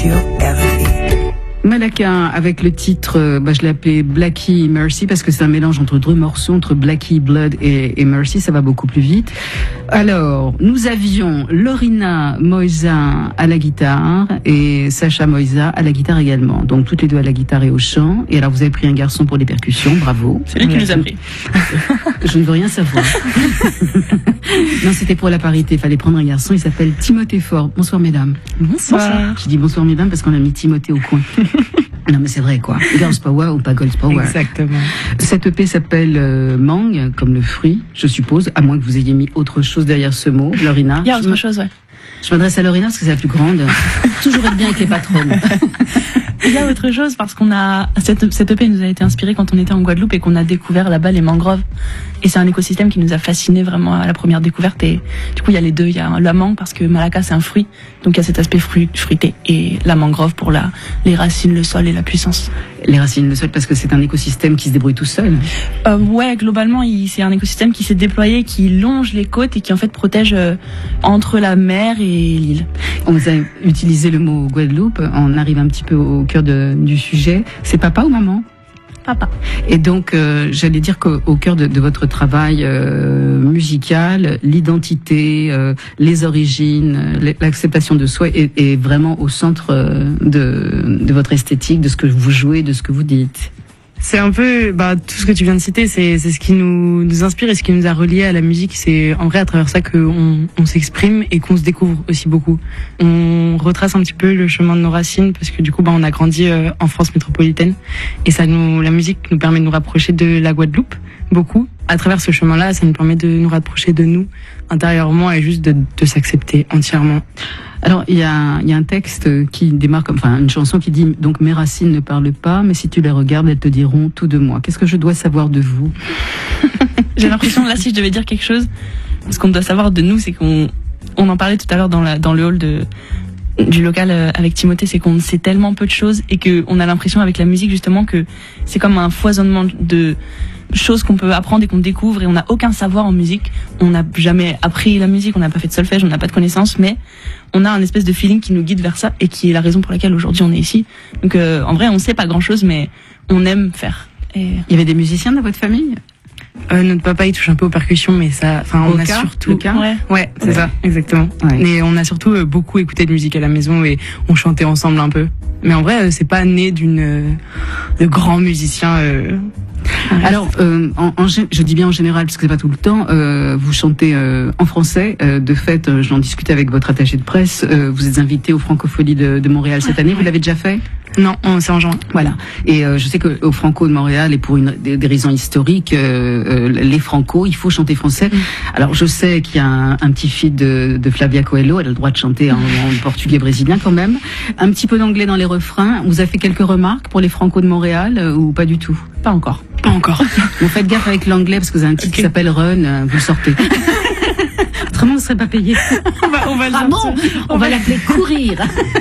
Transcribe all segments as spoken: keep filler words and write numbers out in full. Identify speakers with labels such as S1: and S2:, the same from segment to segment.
S1: you'll ever need.
S2: Malaka avec le titre, euh, bah, je l'ai appelé Blackie Mercy parce que c'est un mélange entre deux morceaux, entre Blackie Blood et, et Mercy, ça va beaucoup plus vite. Alors, nous avions Lorina Moïsa à la guitare et Sacha Moïsa à la guitare également. Donc toutes les deux à la guitare et au chant. Et alors vous avez pris un garçon pour les percussions, bravo.
S3: C'est lui qui nous a pris.
S2: Je ne veux rien savoir. Non, c'était pour la parité, il fallait prendre un garçon, il s'appelle Timothée Ford. Bonsoir mesdames.
S3: Bonsoir.
S2: Je dis bonsoir mesdames parce qu'on a mis Timothée au coin. Non mais c'est vrai quoi. Girls Power ou pas Girls Power.
S3: Exactement.
S2: Cette E P s'appelle euh, Mangue, comme le fruit, je suppose, à moins que vous ayez mis autre chose derrière ce mot, Lorina.
S3: Il y a autre
S2: je
S3: chose, ouais.
S2: Je m'adresse à Lorina parce que c'est la plus grande. Toujours être bien avec les patronnes.
S3: Il y a autre chose parce qu'on a cette, cette E P nous a été inspirée quand on était en Guadeloupe et qu'on a découvert là-bas les mangroves. Et c'est un écosystème qui nous a fascinés vraiment à la première découverte. Et du coup, il y a les deux. Il y a la mangue parce que Malaka c'est un fruit, donc il y a cet aspect fruit, fruité, et la mangrove pour la les racines, le sol et la puissance.
S2: Les racines, le sol, parce que c'est un écosystème qui se débrouille tout seul.
S3: Euh, ouais, globalement, il, c'est un écosystème qui s'est déployé, qui longe les côtes et qui en fait protège euh, entre la mer et l'île.
S2: On vous a utilisé le mot Guadeloupe. On arrive un petit peu au cœur de, du sujet. C'est papa ou maman?
S3: Papa.
S2: Et donc, euh, j'allais dire qu'au au cœur de, de votre travail euh, musical, l'identité, euh, les origines, l'acceptation de soi est, est vraiment au centre euh, de, de votre esthétique, de ce que vous jouez, de ce que vous dites.
S4: C'est un peu, bah, tout ce que tu viens de citer, c'est, c'est ce qui nous, nous inspire et ce qui nous a reliés à la musique. C'est en vrai à travers ça qu'on on s'exprime et qu'on se découvre aussi beaucoup. On retrace un petit peu le chemin de nos racines parce que du coup, bah, on a grandi euh, en France métropolitaine et ça nous, la musique nous permet de nous rapprocher de la Guadeloupe beaucoup. À travers ce chemin-là, ça nous permet de nous rapprocher de nous intérieurement et juste de, de s'accepter entièrement.
S2: Alors, il y a, il y a un texte qui démarre comme, enfin, une chanson qui dit, donc, mes racines ne parlent pas, mais si tu les regardes, elles te diront tout de moi. Qu'est-ce que je dois savoir de vous?
S3: J'ai l'impression, là, si je devais dire quelque chose, ce qu'on doit savoir de nous, c'est qu'on, on en parlait tout à l'heure dans la, dans le hall de, du local avec Timothée, c'est qu'on sait tellement peu de choses et que on a l'impression avec la musique, justement, que c'est comme un foisonnement de choses qu'on peut apprendre et qu'on découvre et on n'a aucun savoir en musique. On n'a jamais appris la musique, on n'a pas fait de solfège, on n'a pas de connaissances, mais on a un espèce de feeling qui nous guide vers ça et qui est la raison pour laquelle aujourd'hui on est ici. Donc euh, en vrai, on sait pas grand-chose, mais on aime faire. Et...
S2: Il y avait des musiciens dans votre famille?
S4: Euh, notre papa il touche un peu aux percussions, mais ça, enfin on a
S2: cas,
S4: surtout,
S2: le cas
S4: ouais, ouais c'est
S2: ouais.
S4: ça, exactement. Ouais. Mais on a surtout euh, beaucoup écouté de musique à la maison et on chantait ensemble un peu. Mais en vrai, euh, c'est pas né d'une euh, de grands musiciens. Euh,
S2: Alors, euh, en, en, je dis bien en général, parce que c'est pas tout le temps, euh, vous chantez euh, en français. Euh, de fait, euh, j'en discutais avec votre attaché de presse. Euh, vous êtes invité aux Francopholies de, de Montréal cette année. Vous l'avez déjà fait?
S4: Non, c'est en juin.
S2: Voilà. Et euh, je sais qu'au Franco de Montréal, et pour une, des, des raisons historiques, euh, euh, les Franco, il faut chanter français. Mm. Alors, je sais qu'il y a un, un petit feat de, de Flavia Coelho. Elle a le droit de chanter en, en portugais brésilien quand même. Un petit peu d'anglais dans les refrains. Vous avez fait quelques remarques pour les Franco de Montréal euh, ou pas du tout?
S3: Pas encore.
S4: Pas encore.
S2: Vous faites gaffe avec l'anglais parce que vous avez un titre okay. qui s'appelle Run. Euh, vous le sortez. Autrement, on ne serait pas payé.
S3: On va, on va le
S2: ah bon on, on va l'appeler Courir.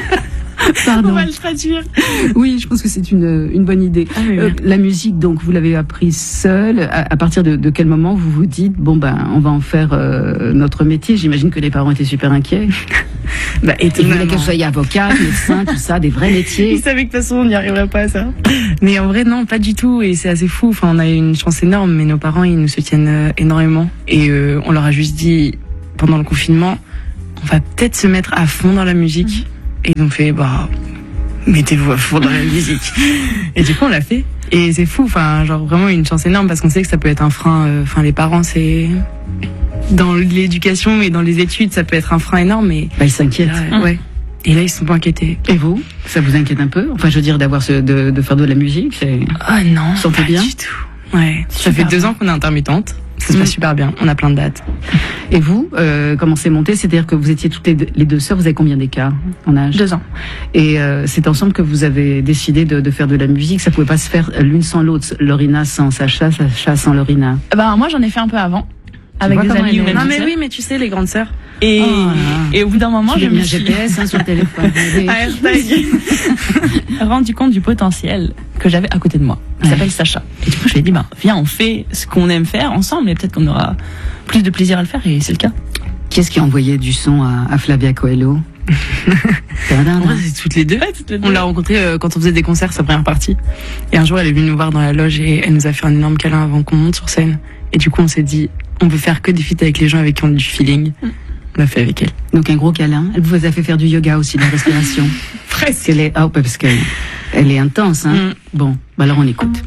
S3: Pardon. On va le traduire.
S2: Oui, je pense que c'est une, une bonne idée. Ah, oui, euh, oui. La musique, donc, vous l'avez apprise seule. À, à partir de, de quel moment vous vous dites, bon ben, on va en faire euh, notre métier? J'imagine que les parents étaient super inquiets. Bah, et ils voulaient que je sois avocat, médecin, tout ça, des vrais métiers.
S4: Ils savaient que de toute façon on n'y arriverait pas à ça. Mais en vrai, non, pas du tout. Et c'est assez fou. Enfin, on a eu une chance énorme, mais nos parents, ils nous soutiennent euh, énormément. Et euh, on leur a juste dit, pendant le confinement, on va peut-être se mettre à fond dans la musique. Et ils ont fait, bah, mettez-vous à fond dans la musique. Et du coup, on l'a fait. Et c'est fou, enfin, genre vraiment une chance énorme parce qu'on sait que ça peut être un frein. Enfin, euh, les parents, c'est dans l'éducation et dans les études, ça peut être un frein énorme. Mais
S2: bah, ils s'inquiètent.
S4: Là, ouais. Et là, ils sont pas inquiétés.
S2: Et vous, ça vous inquiète un peu? Enfin, je veux dire, d'avoir ce, de, de faire de la musique, c'est.
S4: Ah oh, non,
S2: sentez
S4: pas
S2: bien
S4: du tout. Ouais. Ça fait deux bien. ans qu'on est intermittente. Ça se passe mmh. super bien. On a plein de dates.
S2: Et vous, euh, comment c'est monté? C'est-à-dire que vous étiez toutes les deux, les deux sœurs. Vous avez combien d'écart en âge?
S3: Deux ans.
S2: Et euh, c'est ensemble que vous avez décidé de, de faire de la musique. Ça pouvait pas se faire l'une sans l'autre. Lorina sans Sacha, Sacha sans Lorina.
S3: Ben moi, j'en ai fait un peu avant. Avec des amis ou même
S4: non mais oui, mais tu sais, les grandes sœurs.
S3: Et, oh, et au bout d'un moment, je me suis
S2: G P S hein, sur le téléphone.
S3: rendu compte du potentiel que j'avais à côté de moi, qui ouais. s'appelle Sacha. Et du coup, je lui ai dit, bah, viens, on fait ce qu'on aime faire ensemble, et peut-être qu'on aura plus de plaisir à le faire, et c'est le cas.
S2: Qui est-ce qui a envoyé du son à, à Flavia Coelho?
S4: En vrai, c'est toutes les deux.
S3: Ouais, toutes les deux.
S4: On l'a rencontrée euh, quand on faisait des concerts, sa première partie. Et un jour, elle est venue nous voir dans la loge et elle nous a fait un énorme câlin avant qu'on monte sur scène. Et du coup, on s'est dit, on peut faire que des feats avec les gens avec qui on a du feeling. Mm. On l'a fait avec elle.
S2: Donc un gros câlin. Elle vous a fait faire du yoga aussi, de la respiration.
S4: Presque.
S2: Elle est, oh, parce qu'elle elle est intense. Hein. Mm. Bon, bah alors on écoute.